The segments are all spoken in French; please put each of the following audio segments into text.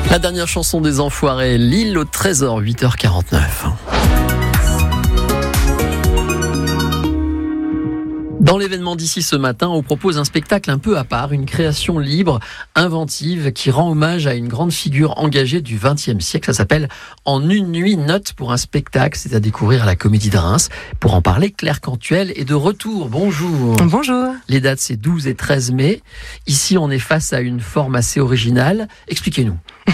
La dernière chanson des Enfoirés, L'île au trésor, 8h49. Dans l'événement d'ici ce matin, on propose un spectacle un peu à part, une création libre, inventive, qui rend hommage à une grande figure engagée du XXe siècle. Ça s'appelle En une nuit, note pour un spectacle. C'est à découvrir à la Comédie de Reims. Pour en parler, Claire Cantuel est de retour. Bonjour. Bonjour. Les dates, c'est 12 et 13 mai. Ici, on est face à une forme assez originale. Expliquez-nous.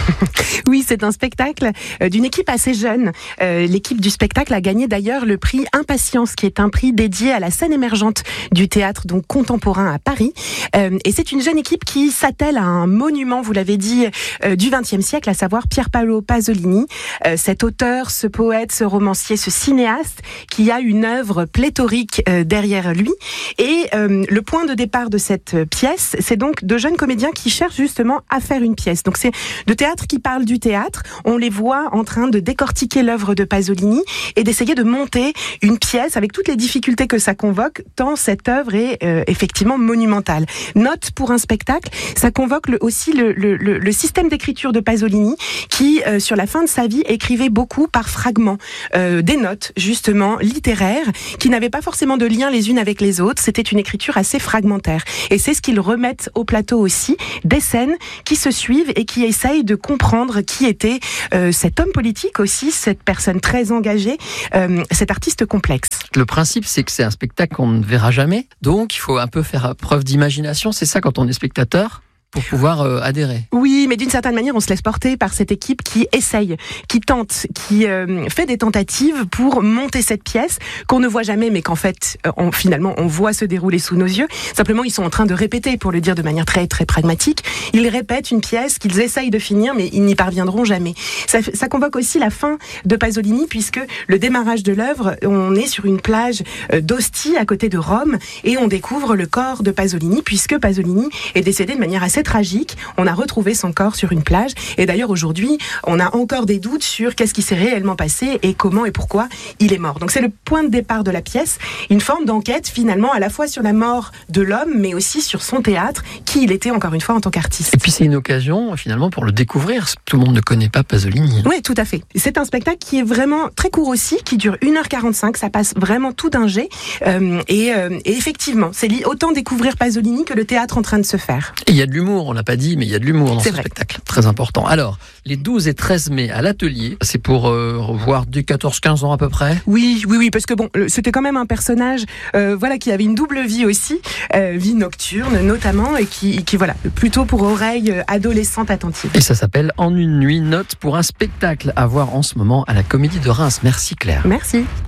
Oui, c'est un spectacle d'une équipe assez jeune. L'équipe du spectacle a gagné d'ailleurs le prix Impatience, qui est un prix dédié à la scène émergente du théâtre donc contemporain à Paris. Et c'est une jeune équipe qui s'attelle à un monument, vous l'avez dit, du XXe siècle, à savoir Pier Paolo Pasolini, cet auteur, ce poète, ce romancier, ce cinéaste qui a une œuvre pléthorique derrière lui. Et le point de départ de cette pièce, c'est donc de jeunes comédiens qui cherchent justement à faire une pièce. Donc c'est de théâtre qui parle du théâtre. On les voit en train de décortiquer l'œuvre de Pasolini et d'essayer de monter une pièce avec toutes les difficultés que ça convoque, tant cette œuvre est effectivement monumentale. Note pour un spectacle, ça convoque aussi le système d'écriture de Pasolini qui, sur la fin de sa vie, écrivait beaucoup par fragments, des notes justement littéraires qui n'avaient pas forcément de lien les unes avec les autres. C'était une écriture assez fragmentaire. Et c'est ce qu'ils remettent au plateau aussi, des scènes qui se suivent et qui essayent de comprendre qui était cet homme politique aussi, cette personne très engagée, cet artiste complexe. Le principe, c'est que c'est un spectacle qu'on ne verra jamais. Donc, il faut un peu faire preuve d'imagination. C'est ça quand on est spectateur, pour pouvoir adhérer. Oui, mais d'une certaine manière, on se laisse porter par cette équipe qui essaye, qui tente, qui fait des tentatives pour monter cette pièce qu'on ne voit jamais, mais qu'en fait, finalement, on voit se dérouler sous nos yeux. Simplement, ils sont en train de répéter, pour le dire de manière très, très pragmatique. Ils répètent une pièce qu'ils essayent de finir, mais ils n'y parviendront jamais. Ça convoque aussi la fin de Pasolini, puisque le démarrage de l'œuvre, on est sur une plage d'Ostie, à côté de Rome, et on découvre le corps de Pasolini, puisque Pasolini est décédé de manière assez tragique. On a retrouvé son corps sur une plage. Et d'ailleurs, aujourd'hui, on a encore des doutes sur qu'est-ce qui s'est réellement passé et comment et pourquoi il est mort. Donc, c'est le point de départ de la pièce. Une forme d'enquête, finalement, à la fois sur la mort de l'homme, mais aussi sur son théâtre, qui il était, encore une fois, en tant qu'artiste. Et puis, c'est une occasion, finalement, pour le découvrir. Tout le monde ne connaît pas Pasolini. Oui, tout à fait. C'est un spectacle qui est vraiment très court aussi, qui dure 1h45. Ça passe vraiment tout d'un jet. Et effectivement, c'est autant découvrir Pasolini que le théâtre en train de se faire. Et il y a de l'humour. On l'a pas dit, mais il y a de l'humour dans ce spectacle. Très important. Alors, les 12 et 13 mai à l'Atelier, c'est pour revoir dès 14-15 ans à peu près. Oui, parce que bon, c'était quand même un personnage qui avait une double vie aussi, vie nocturne notamment, et qui voilà, plutôt pour oreilles adolescentes attentives. Et ça s'appelle En une nuit, note pour un spectacle à voir en ce moment à la Comédie de Reims. Merci Claire. Merci.